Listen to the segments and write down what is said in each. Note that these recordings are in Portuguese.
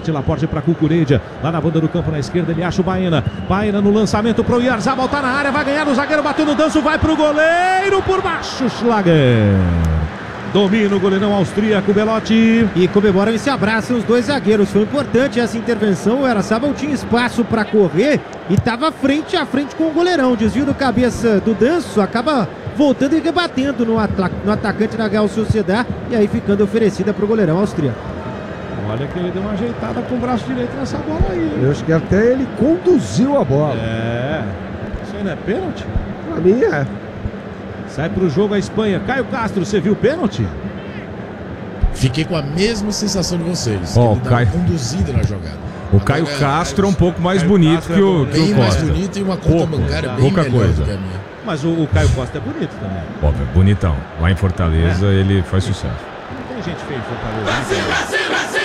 Laporte para Cucurella. Lá na banda do campo, na esquerda, ele acha o Baena. Baena no lançamento pro Oyarzabal, tá na área, vai ganhar o zagueiro, bateu no Danço, vai pro goleiro, por baixo, Schlager. Domina o goleirão austríaco, Belotti. E comemoram e se abraçam os dois zagueiros. Foi importante essa intervenção. O Oyarzabal tinha espaço para correr e estava frente a frente com o goleirão. Desvio do cabeça do Danço, acaba voltando e rebatendo no atacante da Real Sociedad. E aí ficando oferecida para o goleirão austríaco. Olha que ele deu uma ajeitada com o braço direito nessa bola aí. Eu acho que até ele conduziu a bola. Isso aí não é pênalti? Pra mim é. Sai pro jogo a Espanha. Caio Castro, você viu o pênalti? Fiquei com a mesma sensação de vocês. Ó, ele dá uma conduzida na jogada. O Caio Castro é um pouco mais bonito que o Costa. Bem mais bonito e uma conta bancária bem melhor do que a minha. Mas o Caio Costa é bonito também. Óbvio, bonitão. Lá em Fortaleza ele faz sucesso. Não tem gente feia em Fortaleza.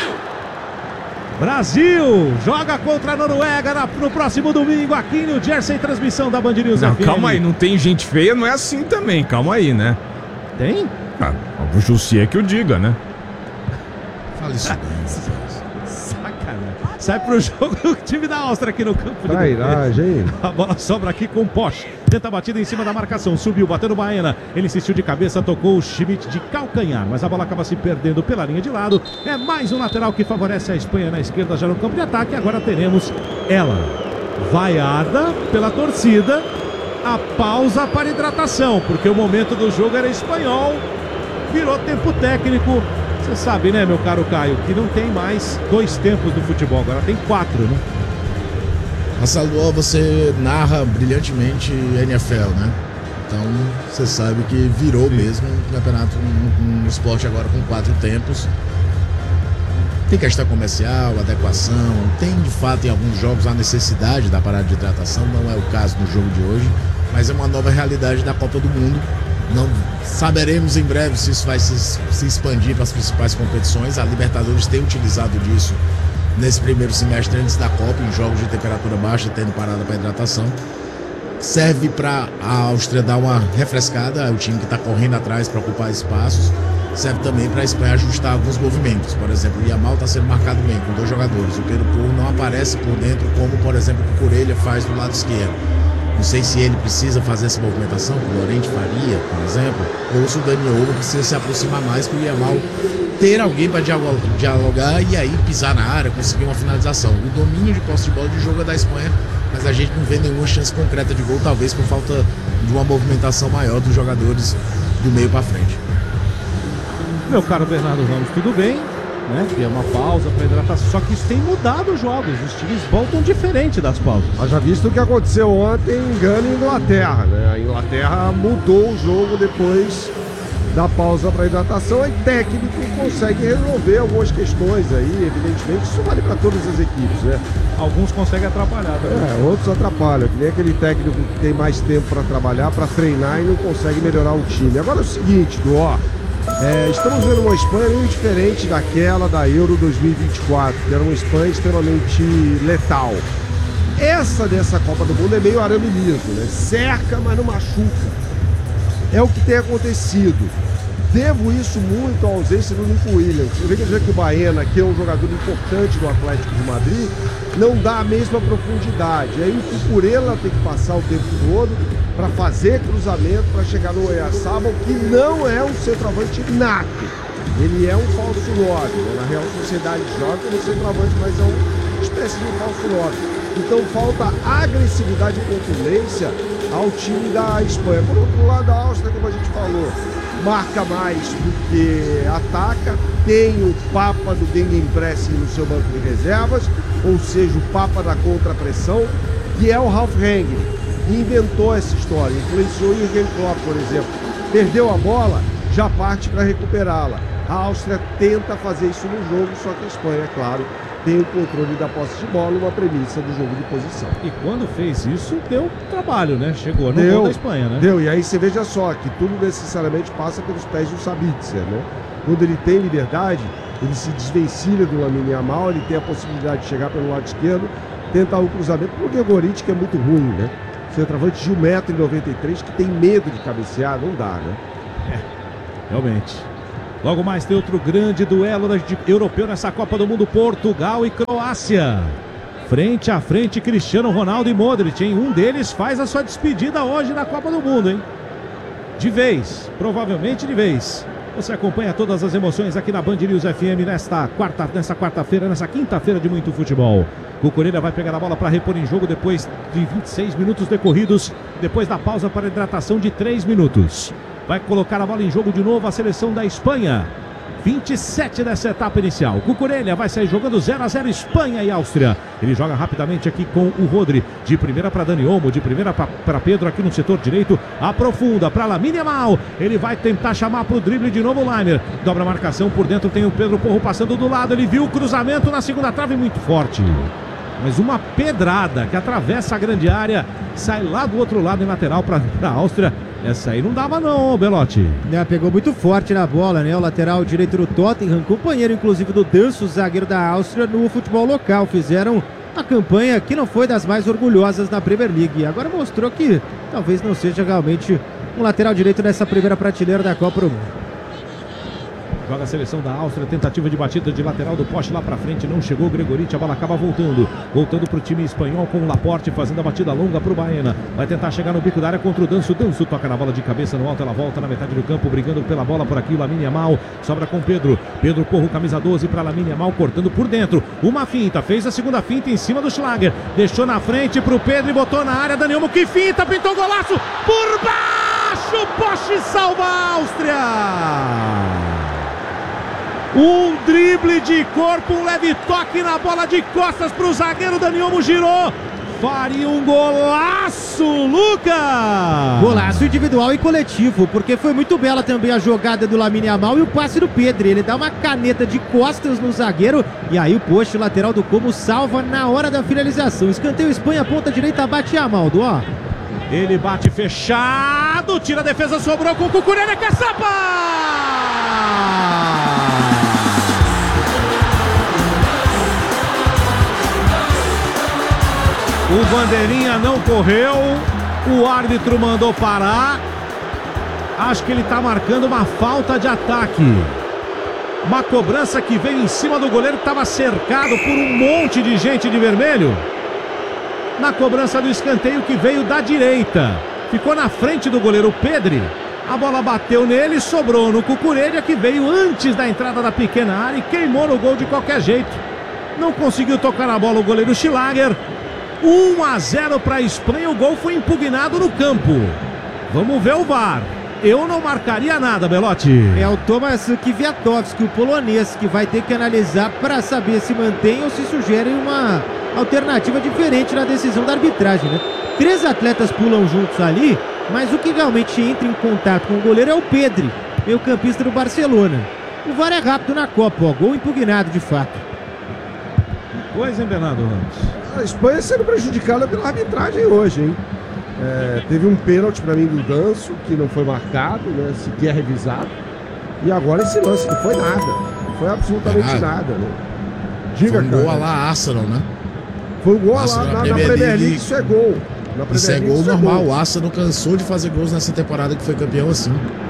Brasil joga contra a Noruega no próximo domingo aqui no Jersey, transmissão da Band News FM. Calma aí, não tem gente feia, não é assim também, calma aí, né? Tem? O Jussier que o diga, né? Fala isso Sacanagem. Sai pro jogo o time da Áustria aqui no campo de defesa. A bola sobra aqui com o Posch. Tenta a batida em cima da marcação. Subiu, bateu no Baena. Ele insistiu de cabeça, tocou o Schmidt de calcanhar. Mas a bola acaba se perdendo pela linha de lado. É mais um lateral que favorece a Espanha na esquerda, já no campo de ataque. Agora teremos ela vaiada pela torcida. A pausa para hidratação, porque o momento do jogo era espanhol. Virou tempo técnico. Você sabe, né, meu caro Caio, que não tem mais 2 tempos do futebol, agora tem 4, né? Assalou, você narra brilhantemente NFL, né? Então, você sabe que virou mesmo um campeonato, um esporte agora com 4 tempos. Tem questão comercial, adequação, tem de fato em alguns jogos a necessidade da parada de hidratação, não é o caso no jogo de hoje, mas é uma nova realidade da Copa do Mundo. Não saberemos em breve se isso vai se expandir para as principais competições. A Libertadores tem utilizado disso nesse primeiro semestre antes da Copa, em jogos de temperatura baixa, tendo parada para hidratação. Serve para a Áustria dar uma refrescada, é o time que está correndo atrás para ocupar espaços. Serve também para a Espanha ajustar alguns movimentos. Por exemplo, o Yamal está sendo marcado bem com 2 jogadores. O Pedro Porro não aparece por dentro como, por exemplo, o Cucurella faz do lado esquerdo. Não sei se ele precisa fazer essa movimentação, que o Llorente faria, por exemplo, ou se o Dani Olmo precisa se aproximar mais para o Yamal ter alguém para dialogar e aí pisar na área, conseguir uma finalização. O domínio de posse de bola de jogo é da Espanha, mas a gente não vê nenhuma chance concreta de gol, talvez por falta de uma movimentação maior dos jogadores do meio para frente. Meu caro Bernardo Ramos, tudo bem, né? Tem uma pausa para hidratação, só que isso tem mudado os jogos, os times voltam diferente das pausas. Mas já visto o que aconteceu ontem, engano em Inglaterra, né? A Inglaterra mudou o jogo depois da pausa para hidratação, e técnico consegue resolver algumas questões aí, evidentemente, isso vale para todas as equipes, né? Alguns conseguem atrapalhar também. Outros atrapalham, que nem aquele técnico que tem mais tempo para trabalhar, para treinar e não consegue melhorar o time. Agora é o seguinte, estamos vendo uma Espanha meio diferente daquela da Euro 2024, que era uma Espanha extremamente letal. Essa dessa Copa do Mundo é meio arame liso, né? Cerca, mas não machuca. É o que tem acontecido. Devo isso muito à ausência do Nico Williams. Você vê que o Baena, que é um jogador importante do Atlético de Madrid, não dá a mesma profundidade. Aí o Cucurella tem que passar o tempo todo para fazer cruzamento, para chegar no Oyarzabal, que não é um centroavante nato. Ele é um falso 9, né? Na Real Sociedade joga como centroavante, mas é uma espécie de um falso 9. Então falta agressividade e contundência ao time da Espanha. Por outro lado, a Áustria, como a gente falou, marca mais do que ataca, tem o papa do Gegenpressing no seu banco de reservas, ou seja, o papa da contrapressão, que é o Ralf Rangnick. Inventou essa história, influenciou o Jürgen Klopp, por exemplo. Perdeu a bola, já parte para recuperá-la. A Áustria tenta fazer isso no jogo, só que a Espanha, é claro, tem o controle da posse de bola, uma premissa do jogo de posição. E quando fez isso, deu trabalho, né? Chegou no gol da Espanha, né? Deu, e aí você veja só que tudo necessariamente passa pelos pés do Sabitzer, né? Quando ele tem liberdade, ele se desvencilha do Lamine Yamal, ele tem a possibilidade de chegar pelo lado esquerdo, tentar o cruzamento, porque o Gregoritch, que é muito ruim, né? Centroavante de 1,93 m, que tem medo de cabecear, não dá, né? Realmente. Logo mais tem outro grande duelo europeu nessa Copa do Mundo, Portugal e Croácia. Frente a frente, Cristiano Ronaldo e Modric, hein? Um deles faz a sua despedida hoje na Copa do Mundo, hein? De vez, provavelmente de vez. Você acompanha todas as emoções aqui na Band News FM nessa quarta-feira, nessa quinta-feira de muito futebol. Cucurella vai pegar a bola para repor em jogo depois de 26 minutos decorridos, depois da pausa para hidratação de 3 minutos. Vai colocar a bola em jogo de novo a seleção da Espanha. 27 dessa etapa inicial. Cucurella vai sair jogando 0-0 Espanha e Áustria. Ele joga rapidamente aqui com o Rodri. De primeira para Dani Olmo, de primeira para Pedro aqui no setor direito. Aprofunda para Lamine Yamal. Ele vai tentar chamar para o drible de novo o Laimer. Dobra a marcação, por dentro tem o Pedro Porro passando do lado. Ele viu o cruzamento na segunda trave muito forte. Mas uma pedrada que atravessa a grande área. Sai lá do outro lado em lateral para a Áustria. Essa aí não dava não, Belotti. Pegou muito forte na bola, né? O lateral direito do Tottenham, companheiro inclusive do Danso, zagueiro da Áustria, no futebol local. Fizeram uma campanha que não foi das mais orgulhosas na Premier League. E agora mostrou que talvez não seja realmente um lateral direito nessa primeira prateleira da Copa do Mundo. Joga a seleção da Áustria, tentativa de batida de lateral do poste lá pra frente, não chegou o Gregoriti, a bola acaba voltando pro time espanhol com o Laporte, fazendo a batida longa pro Baena, vai tentar chegar no bico da área contra o Danso, toca na bola de cabeça no alto, ela volta na metade do campo, brigando pela bola por aqui, o Lamine Yamal, sobra com Pedro Porro, camisa 12 pra Lamine Yamal, cortando por dentro, uma finta, fez a segunda finta em cima do Schlager, deixou na frente pro Pedro e botou na área, Dani Olmo, que finta, pintou golaço, por baixo, o poste salva a Áustria! Um drible de corpo, um leve toque na bola de costas para o zagueiro, Dani Olmo girou, faria um golaço, Lucas! Golaço individual e coletivo, porque foi muito bela também a jogada do Lamine Yamal e o passe do Pedro. Ele dá uma caneta de costas no zagueiro e aí o poste lateral do Como salva na hora da finalização. Escanteio Espanha, ponta direita, bate Yamaldo, ó. Ele bate fechado, tira a defesa, sobrou com o Cucurella, caçapa! O bandeirinha não correu, o árbitro mandou parar. Acho que ele está marcando uma falta de ataque. Uma cobrança que veio em cima do goleiro que estava cercado por um monte de gente de vermelho. Na cobrança do escanteio que veio da direita. Ficou na frente do goleiro Pedri. A bola bateu nele, sobrou no Cucurella, que veio antes da entrada da pequena área e queimou no gol de qualquer jeito. Não conseguiu tocar na bola o goleiro Schlager. 1-0 para a Espanha, o gol foi impugnado no campo. Vamos ver o VAR. Eu não marcaria nada, Belotti. É o Tomasz Kwiatkowski, o polonês, que vai ter que analisar para saber se mantém ou se sugere uma alternativa diferente na decisão da arbitragem, né? 3 atletas pulam juntos ali, mas o que realmente entra em contato com o goleiro é o Pedri, meio campista do Barcelona. O VAR é rápido na Copa, ó, gol impugnado de fato. Pois, hein, Bernardo Ramos? A Espanha sendo prejudicada pela arbitragem hoje, hein? Teve um pênalti para mim do Danso, que não foi marcado, né? Sequer revisado. E agora esse lance, não foi nada. Não foi absolutamente nada, né? Diga, foi um gol lá Arsenal, né? Foi um gol lá na Premier League, isso é gol. Isso é gol normal. O Arsenal cansou de fazer gols nessa temporada que foi campeão assim.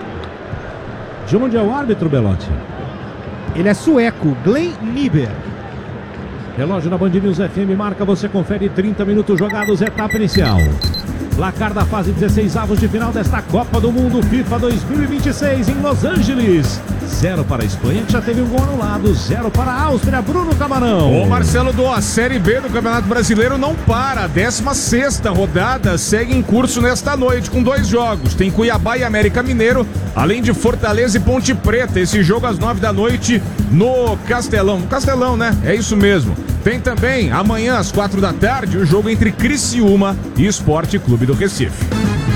De onde é o árbitro, Belotti? Ele é sueco, Glenn Nieber. Relógio na Band News FM marca, você confere 30 minutos jogados, etapa inicial. Placar da fase 16avos de final desta Copa do Mundo FIFA 2026 em Los Angeles. 0 para a Espanha, que já teve um gol anulado. 0 para a Áustria, Bruno Camarão. Ô Marcelo, a Série B do Campeonato Brasileiro não para. A 16ª rodada segue em curso nesta noite com 2 jogos. Tem Cuiabá e América Mineiro, além de Fortaleza e Ponte Preta. Esse jogo às 9 da noite no Castelão. Castelão, né? É isso mesmo. Tem também, amanhã às 4 da tarde, o jogo entre Criciúma e Sport Clube do Recife.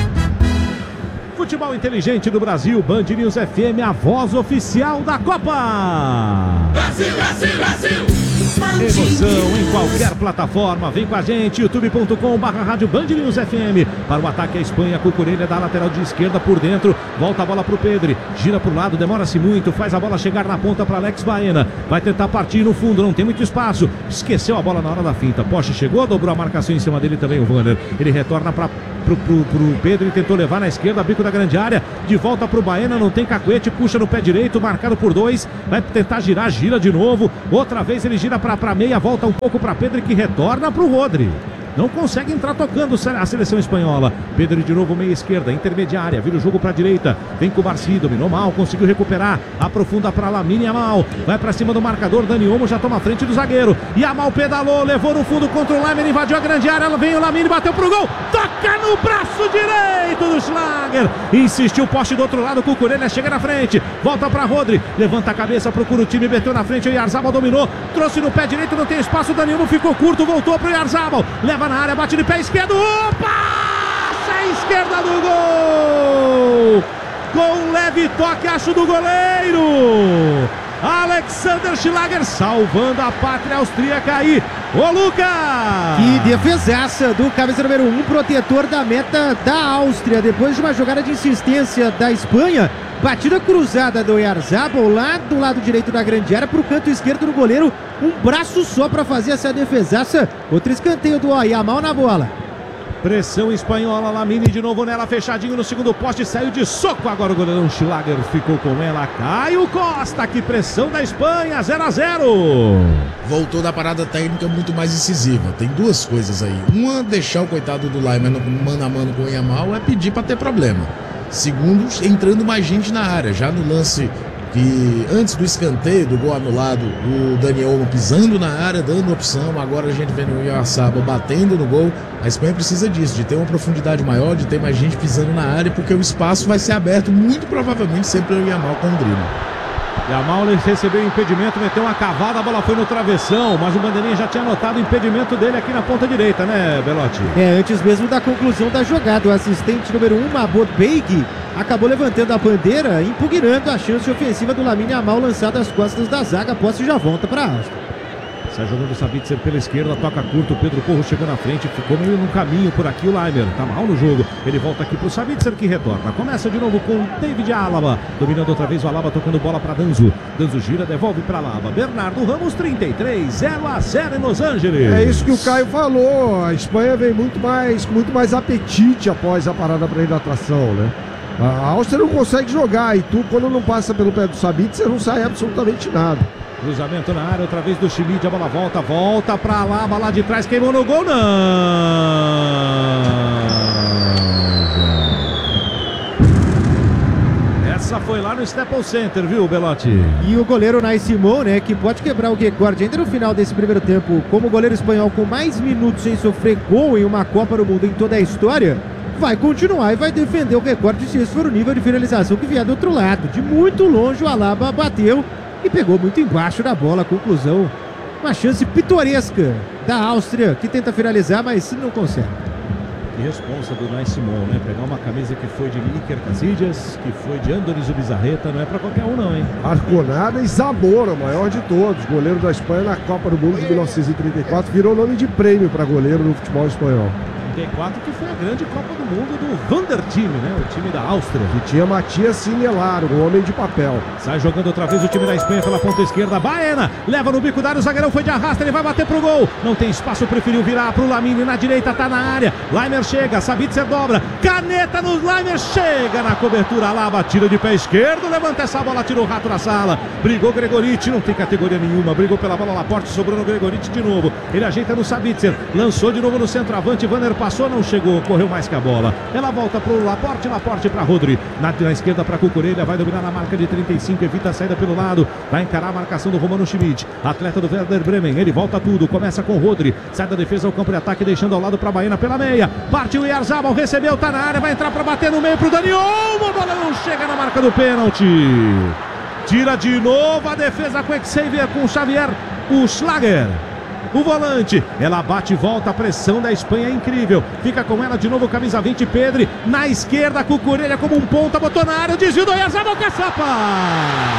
Futebol inteligente do Brasil, Band News FM, a voz oficial da Copa. Brasil, Brasil, Brasil. Emoção em qualquer plataforma, vem com a gente, youtube.com/rádio Band News FM. Para o ataque a Espanha, Cucurella da lateral de esquerda por dentro, volta a bola para o Pedri, gira para o lado, demora-se muito, faz a bola chegar na ponta para Alex Baena, vai tentar partir no fundo, não tem muito espaço, esqueceu a bola na hora da finta, Poste chegou, dobrou a marcação em cima dele também o Wanner, ele retorna para pro Pedri, tentou levar na esquerda, bico da grande área, de volta pro Baena, não tem cacuete, puxa no pé direito, marcado por 2, vai tentar girar, gira de novo, outra vez ele gira pra meia, volta um pouco pra Pedri, que retorna pro Rodri. Não consegue entrar tocando a seleção espanhola. Pedri de novo, meia esquerda, intermediária, vira o jogo para a direita. Vem com o Barci, dominou mal, conseguiu recuperar. Aprofunda para Lamine Yamal. Vai para cima do marcador, Dani Olmo já toma a frente do zagueiro. Yamal pedalou, levou no fundo contra o Lamine, invadiu a grande área. Vem o Lamine, bateu pro gol. Toca no braço direito do Schlager. Insistiu o poste do outro lado, Cucurella chega na frente. Volta para Rodri, levanta a cabeça, procura o time, meteu na frente. O Oyarzabal dominou, trouxe no pé direito, não tem espaço. Dani Olmo ficou curto, voltou pro Oyarzabal. Leva na área, bate de pé esquerdo, opa! A esquerda do gol! Com leve toque, acho, do goleiro! Alexander Schlager salvando a pátria austríaca aí. Ô, Lucas! Que defesaça do camisa número 1, protetor da meta da Áustria. Depois de uma jogada de insistência da Espanha, batida cruzada do Oyarzabal lá do lado direito da grande área para o canto esquerdo do goleiro. Um braço só para fazer essa defesaça. Outro escanteio do Yamal na bola. Pressão espanhola, Lamine de novo nela, fechadinho no segundo poste, saiu de soco, agora o goleirão Schlager ficou com ela, Caio Costa, que pressão da Espanha, 0-0. Voltou da parada técnica muito mais incisiva, tem duas coisas aí, uma, deixar o coitado do Laimer no mano a mano com o Yamal é pedir para ter problema, segundo, entrando mais gente na área, já no lance que antes do escanteio, do gol anulado, o Dani Olmo pisando na área, dando opção, agora a gente vê o Oyarzabal batendo no gol. A Espanha precisa disso, de ter uma profundidade maior, de ter mais gente pisando na área, porque o espaço vai ser aberto, muito provavelmente sempre o Yamal com o drible. Yamal recebeu impedimento, meteu uma cavada, a bola foi no travessão, mas o bandeirinha já tinha anotado o impedimento dele aqui na ponta direita, né, Belotti? Antes mesmo da conclusão da jogada, o assistente número 1, Mahmoud Beig, acabou levantando a bandeira, impugnando a chance ofensiva do Lamine Yamal, lançada às costas da zaga, a posse já volta para a Áustria. Sai jogando o Sabitzer pela esquerda, toca curto, o Pedro Porro chegou na frente, ficou meio no caminho por aqui o Laimer, tá mal no jogo, ele volta aqui pro Sabitzer que retorna, começa de novo com David Alaba, dominando outra vez o Alaba, tocando bola para Danzo, Danzo gira, devolve para Alaba, Bernardo Ramos 33, 0-0 em Los Angeles. É isso que o Caio falou, a Espanha vem com muito mais apetite após a parada para hidratação, né? A Áustria não consegue jogar e tu, quando não passa pelo pé do Sabitzer, não sai absolutamente nada. Cruzamento na área, outra vez do Schmidt, a bola volta pra Alaba, lá de trás, queimou no gol, não! Essa foi lá no Staples Center, viu, Belotti? E o goleiro Unai Simón, né, que pode quebrar o recorde ainda no final desse primeiro tempo, como goleiro espanhol com mais minutos sem sofrer gol em uma Copa do Mundo em toda a história, vai continuar e vai defender o recorde se esse for o nível de finalização que vier do outro lado. De muito longe o Alaba bateu e pegou muito embaixo da bola. Conclusão, uma chance pitoresca da Áustria, que tenta finalizar, mas não consegue. Que responsa do Unai Simón, né? Pegar uma camisa que foi de Iker Casillas, que foi de Andoni Zubizarreta, não é pra qualquer um não, hein? Arconada e Zamora, o maior de todos, goleiro da Espanha na Copa do Mundo de 1934, virou nome de prêmio para goleiro no futebol espanhol. 34, que foi a grande Copa do Mundo do Wanderteam, né? O time da Áustria. E tinha Matias Sinelaro, o homem de papel. Sai jogando outra vez o time da Espanha pela ponta esquerda. Baena leva no bico da área, o zagueirão foi de arrasta, ele vai bater pro gol. Não tem espaço, preferiu virar pro Lamine na direita, tá na área. Laimer chega, Sabitzer dobra. Caneta no Laimer, chega na cobertura lá, batida de pé esquerdo. Levanta essa bola, tirou o rato na sala. Brigou Gregorich, não tem categoria nenhuma. Brigou pela bola Laporte, sobrou no Gregorich de novo. Ele ajeita no Sabitzer, lançou de novo no centroavante. Vanner passou, não chegou, correu mais que a bola. Ela volta pro Laporte, Laporte pra Rodri. Na esquerda pra Cucurella, vai dominar na marca de 35, evita a saída pelo lado, vai encarar a marcação do Romano Schmidt, atleta do Werder Bremen. Ele volta tudo, começa com Rodri, sai da defesa ao campo de ataque, deixando ao lado pra Baena pela meia. Partiu o Oyarzabal, recebeu, tá na área, vai entrar pra bater no meio pro Dani Olmo. A bola não chega na marca do pênalti. Tira de novo a defesa com Xavier, com o Xavier, o Schlager. O volante, ela bate e volta, a pressão da Espanha é incrível. Fica com ela de novo, camisa 20, Pedri. Na esquerda, Cucurella como um ponta, botou na área, o desvio do Oyarzabal, caçapa!